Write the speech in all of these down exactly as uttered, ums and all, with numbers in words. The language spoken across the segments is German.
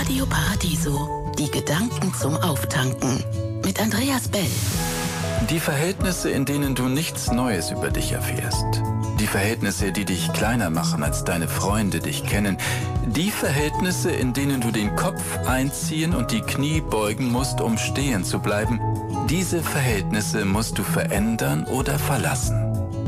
Radio Paradiso. Die Gedanken zum Auftanken. Mit Andreas Bell. Die Verhältnisse, in denen du nichts Neues über dich erfährst. Die Verhältnisse, die dich kleiner machen, als deine Freunde dich kennen. Die Verhältnisse, in denen du den Kopf einziehen und die Knie beugen musst, um stehen zu bleiben. Diese Verhältnisse musst du verändern oder verlassen.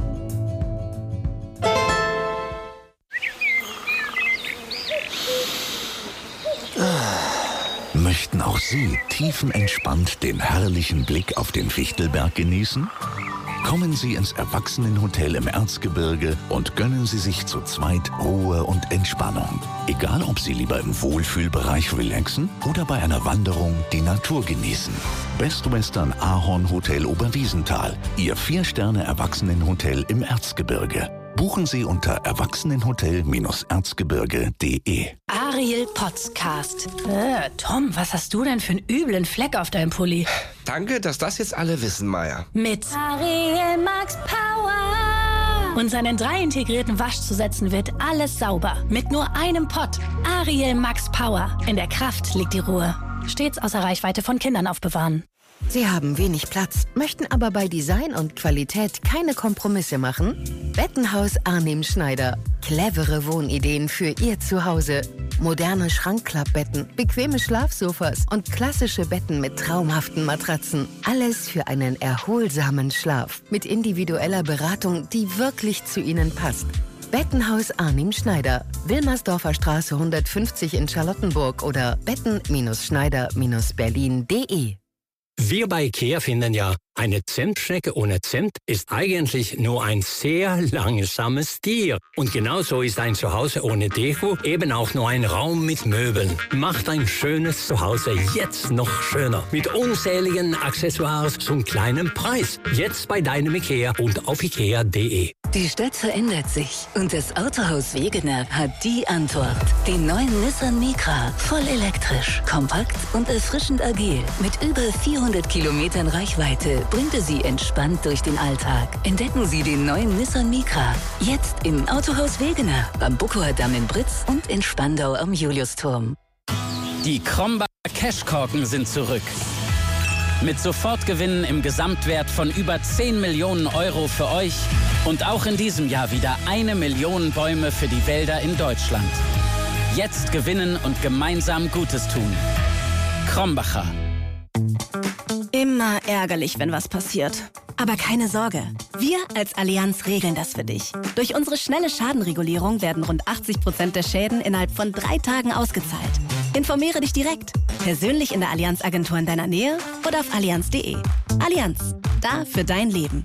Möchten auch Sie tiefenentspannt den herrlichen Blick auf den Fichtelberg genießen? Kommen Sie ins Erwachsenenhotel im Erzgebirge und gönnen Sie sich zu zweit Ruhe und Entspannung. Egal, ob Sie lieber im Wohlfühlbereich relaxen oder bei einer Wanderung die Natur genießen. Best Western Ahorn Hotel Oberwiesenthal, Ihr Vier-Sterne-Erwachsenenhotel im Erzgebirge. Buchen Sie unter erwachsenenhotel erzgebirge punkt de. Ariel Podcast. Äh, Tom, was hast du denn für einen üblen Fleck auf deinem Pulli? Danke, dass das jetzt alle wissen, Maya. Mit Ariel Max Power. Und seinen drei integrierten Waschzusätzen wird alles sauber. Mit nur einem Pott. Ariel Max Power. In der Kraft liegt die Ruhe. Stets außer Reichweite von Kindern aufbewahren. Sie haben wenig Platz, möchten aber bei Design und Qualität keine Kompromisse machen? Bettenhaus Arnim Schneider. Clevere Wohnideen für Ihr Zuhause. Moderne Schrankklappbetten, bequeme Schlafsofas und klassische Betten mit traumhaften Matratzen. Alles für einen erholsamen Schlaf. Mit individueller Beratung, die wirklich zu Ihnen passt. Bettenhaus Arnim Schneider. Wilmersdorfer Straße hundertfünfzig in Charlottenburg oder betten Schneider Berlin punkt de. Wir bei IKEA finden ja, eine Zentschnecke ohne Zent ist eigentlich nur ein sehr langsames Tier. Und genauso ist ein Zuhause ohne Deko eben auch nur ein Raum mit Möbeln. Macht ein schönes Zuhause jetzt noch schöner. Mit unzähligen Accessoires zum kleinen Preis. Jetzt bei deinem IKEA und auf ikea punkt de. Die Stadt verändert sich und das Autohaus Wegener hat die Antwort. Den neuen Nissan Micra. Voll elektrisch, kompakt und erfrischend agil. Mit über vierhundert Kilometern Reichweite bringt er Sie entspannt durch den Alltag. Entdecken Sie den neuen Nissan Micra. Jetzt im Autohaus Wegener, am Buckower Damm in Britz und in Spandau am Juliusturm. Die Krombacher Cashkorken sind zurück. Mit Sofortgewinnen im Gesamtwert von über zehn Millionen Euro für euch und auch in diesem Jahr wieder eine Million Bäume für die Wälder in Deutschland. Jetzt gewinnen und gemeinsam Gutes tun. Krombacher. Immer ärgerlich, wenn was passiert. Aber keine Sorge, wir als Allianz regeln das für dich. Durch unsere schnelle Schadenregulierung werden rund achtzig Prozent der Schäden innerhalb von drei Tagen ausgezahlt. Informiere dich direkt, persönlich in der Allianz-Agentur in deiner Nähe oder auf allianz punkt de. Allianz, da für dein Leben.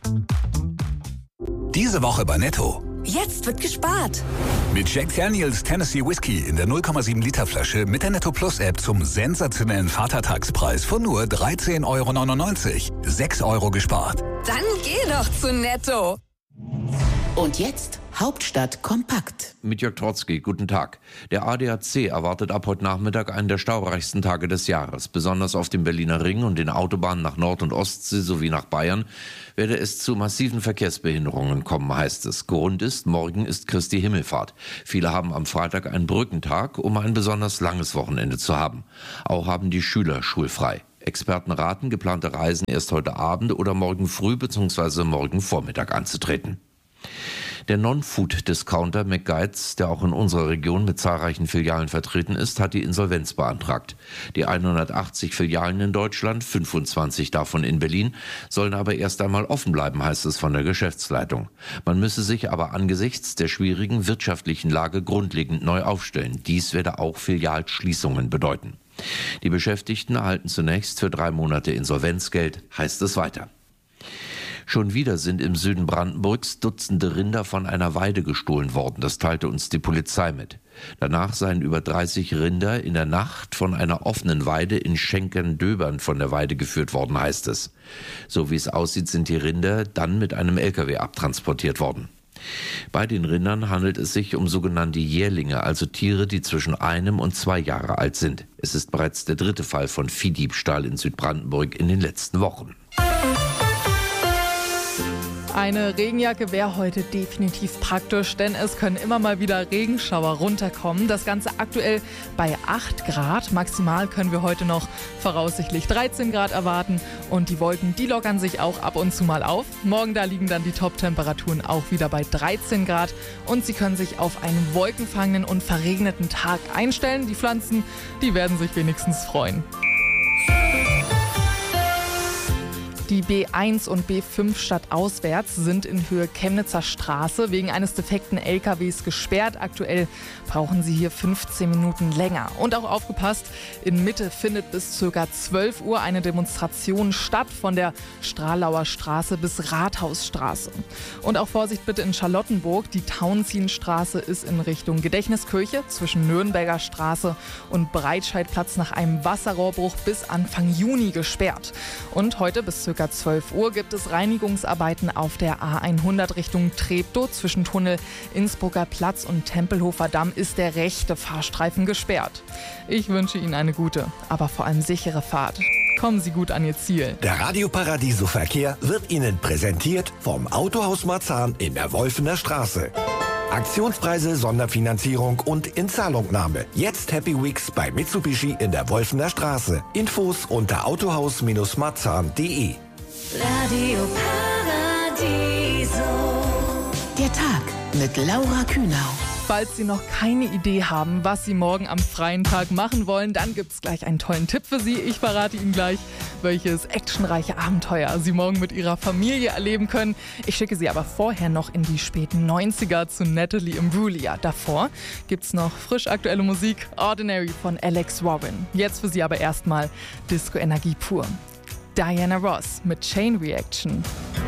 Diese Woche bei Netto. Jetzt wird gespart. Mit Jack Daniels Tennessee Whiskey in der null Komma sieben Liter Flasche mit der Netto Plus App zum sensationellen Vatertagspreis von nur dreizehn Euro neunundneunzig. sechs Euro gespart. Dann geh doch zu Netto. Und jetzt Hauptstadt kompakt. Mit Jörg Trotzki, guten Tag. Der A D A C erwartet ab heute Nachmittag einen der staureichsten Tage des Jahres. Besonders auf dem Berliner Ring und den Autobahnen nach Nord- und Ostsee sowie nach Bayern werde es zu massiven Verkehrsbehinderungen kommen, heißt es. Grund ist, morgen ist Christi Himmelfahrt. Viele haben am Freitag einen Brückentag, um ein besonders langes Wochenende zu haben. Auch haben die Schüler schulfrei. Experten raten, geplante Reisen erst heute Abend oder morgen früh bzw. morgen Vormittag anzutreten. Der Non-Food-Discounter McGuides, der auch in unserer Region mit zahlreichen Filialen vertreten ist, hat die Insolvenz beantragt. Die hundertachtzig Filialen in Deutschland, fünfundzwanzig davon in Berlin, sollen aber erst einmal offen bleiben, heißt es von der Geschäftsleitung. Man müsse sich aber angesichts der schwierigen wirtschaftlichen Lage grundlegend neu aufstellen. Dies werde auch Filialschließungen bedeuten. Die Beschäftigten erhalten zunächst für drei Monate Insolvenzgeld, heißt es weiter. Schon wieder sind im Süden Brandenburgs Dutzende Rinder von einer Weide gestohlen worden, das teilte uns die Polizei mit. Danach seien über dreißig Rinder in der Nacht von einer offenen Weide in Schenkern-Döbern von der Weide geführt worden, heißt es. So wie es aussieht, sind die Rinder dann mit einem L K W abtransportiert worden. Bei den Rindern handelt es sich um sogenannte Jährlinge, also Tiere, die zwischen einem und zwei Jahre alt sind. Es ist bereits der dritte Fall von Viehdiebstahl in Südbrandenburg in den letzten Wochen. Eine Regenjacke wäre heute definitiv praktisch, denn es können immer mal wieder Regenschauer runterkommen. Das Ganze aktuell bei acht Grad. Maximal können wir heute noch voraussichtlich dreizehn Grad erwarten. Und die Wolken, die lockern sich auch ab und zu mal auf. Morgen da liegen dann die Top-Temperaturen auch wieder bei dreizehn Grad. Und Sie können sich auf einen wolkenfangenden und verregneten Tag einstellen. Die Pflanzen, die werden sich wenigstens freuen. Die B eins und B fünf stadtauswärts sind in Höhe Chemnitzer Straße wegen eines defekten L K Ws gesperrt. Aktuell brauchen Sie hier fünfzehn Minuten länger. Und auch aufgepasst, in Mitte findet bis ca. zwölf Uhr eine Demonstration statt von der Stralauer Straße bis Rathausstraße. Und auch Vorsicht bitte in Charlottenburg. Die Tauentzienstraße ist in Richtung Gedächtniskirche zwischen Nürnberger Straße und Breitscheidplatz nach einem Wasserrohrbruch bis Anfang Juni gesperrt. Und heute bis ca. zwölf Uhr gibt es Reinigungsarbeiten auf der A hundert Richtung Treptow. Zwischen Tunnel Innsbrucker Platz und Tempelhofer Damm ist der rechte Fahrstreifen gesperrt. Ich wünsche Ihnen eine gute, aber vor allem sichere Fahrt. Kommen Sie gut an Ihr Ziel. Der Radio Paradiso Verkehr wird Ihnen präsentiert vom Autohaus Marzahn in der Wolfener Straße. Aktionspreise, Sonderfinanzierung und Inzahlungnahme. Jetzt Happy Weeks bei Mitsubishi in der Wolfener Straße. Infos unter autohaus marzahn punkt de. Radio Paradiso. Der Tag mit Laura Kühnau. Falls Sie noch keine Idee haben, was Sie morgen am freien Tag machen wollen, dann gibt es gleich einen tollen Tipp für Sie. Ich verrate Ihnen gleich, welches actionreiche Abenteuer Sie morgen mit Ihrer Familie erleben können. Ich schicke Sie aber vorher noch in die späten neunziger zu Natalie Imbruglia. Davor gibt's noch frisch aktuelle Musik, Ordinary von Alex Warren. Jetzt für Sie aber erstmal Disco-Energie pur. Diana Ross mit Chain Reaction.